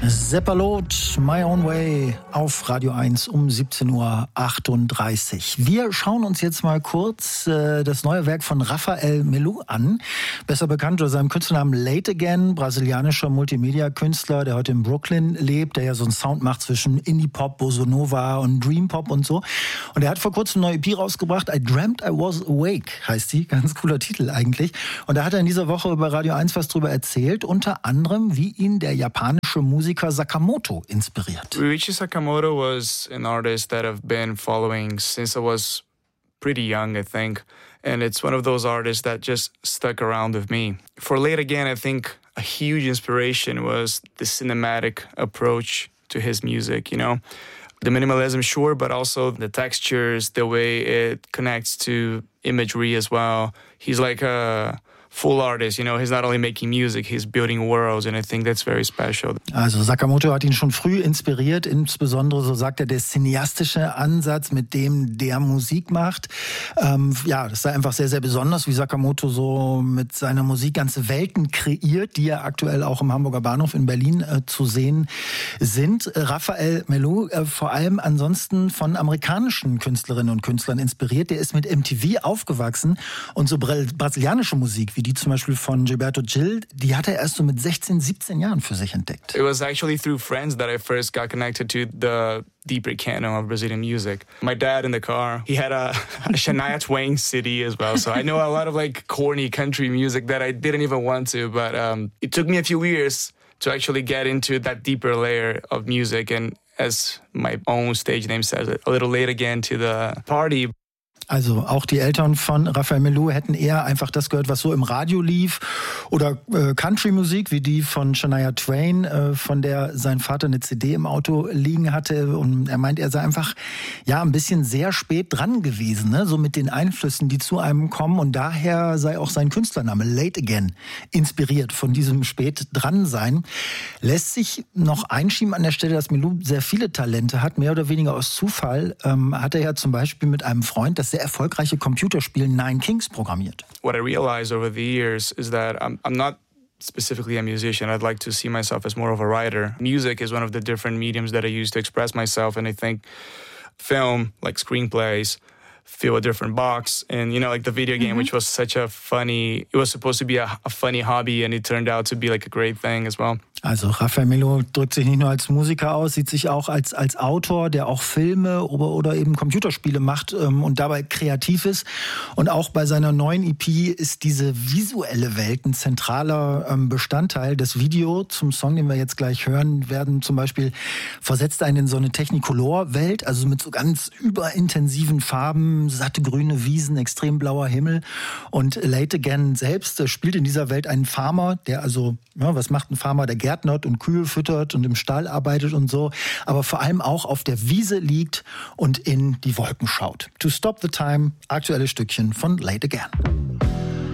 Zeppalot, My Own Way auf Radio 1 um 17.38 Uhr. Wir schauen uns jetzt mal kurz das neue Werk von Rafael Melu an. Besser bekannt unter seinem Künstlernamen Late Again, brasilianischer Multimedia-Künstler, der heute in Brooklyn lebt, der ja so einen Sound macht zwischen Indie-Pop, Bossa Nova und Dream-Pop und so. Und er hat vor kurzem eine neue EP rausgebracht, I Dreamt I Was Awake heißt die. Ganz cooler Titel eigentlich. Und da hat er in dieser Woche bei Radio 1 was drüber erzählt, unter anderem, wie ihn der japanische Musiker Sakamoto inspiriert. Ryuichi Sakamoto was an artist that I've been following since I was pretty young, I think. And it's one of those artists that just stuck around with me. For Late Again, I think a huge inspiration was the cinematic approach to his music, you know. The minimalism, sure, but also the textures, the way it connects to imagery as well. He's like a full artist, you know, he's not only making music, he's building worlds, and I think that's very special. Also Sakamoto hat ihn schon früh inspiriert, insbesondere, so sagt er, der cineastische Ansatz, mit dem der Musik macht. Ja, das sei einfach sehr, sehr besonders, wie Sakamoto so mit seiner Musik ganze Welten kreiert, die ja aktuell auch im Hamburger Bahnhof in Berlin zu sehen sind. Rafael Melu, vor allem ansonsten von amerikanischen Künstlerinnen und Künstlern inspiriert. Der ist mit MTV aufgewachsen und so brasilianische Musik, wie die zum Beispiel von Gilberto Gil, die hat er erst so mit 16, 17 Jahren für sich entdeckt. It was actually through friends that I first got connected to the deeper canon of Brazilian music. My dad in the car, he had a Shania Twain CD as well, so I know a lot of like corny country music that I didn't even want to, but it took me a few years to actually get into that deeper layer of music, and as my own stage name says, a little late again to the party. Also auch die Eltern von Rafael Melu hätten eher einfach das gehört, was so im Radio lief, oder Country-Musik wie die von Shania Twain, von der sein Vater eine CD im Auto liegen hatte. Und er meint, er sei einfach ja ein bisschen sehr spät dran gewesen, ne? So mit den Einflüssen, die zu einem kommen. Und daher sei auch sein Künstlername Late Again inspiriert von diesem spät dran sein. Lässt sich noch einschieben an der Stelle, dass Melu sehr viele Talente hat, mehr oder weniger aus Zufall. Hat er ja zum Beispiel mit einem Freund das sehr erfolgreiche Computerspiel Nine Kings programmiert. What I realized over the years is that I'm not specifically a musician. I'd like to see myself as more of a writer. Music is one of the different mediums that I use to express myself, and I think film, like screenplays, fill a different box. And, you know, like the video game, which was such a funny, it was supposed to be a funny hobby, and it turned out to be like a great thing as well. Also Rafael Melu drückt sich nicht nur als Musiker aus, sieht sich auch als Autor, der auch Filme oder eben Computerspiele macht und dabei kreativ ist. Und auch bei seiner neuen EP ist diese visuelle Welt ein zentraler Bestandteil. Das Video zum Song, den wir jetzt gleich hören werden, zum Beispiel versetzt einen in so eine Technicolor-Welt, also mit so ganz überintensiven Farben, satte grüne Wiesen, extrem blauer Himmel. Und Late Again selbst spielt in dieser Welt einen Farmer, der also, ja, was macht ein Farmer? Der gärtnert und Kühe füttert und im Stall arbeitet und so, aber vor allem auch auf der Wiese liegt und in die Wolken schaut. To Stop the Time, aktuelles Stückchen von Late Again.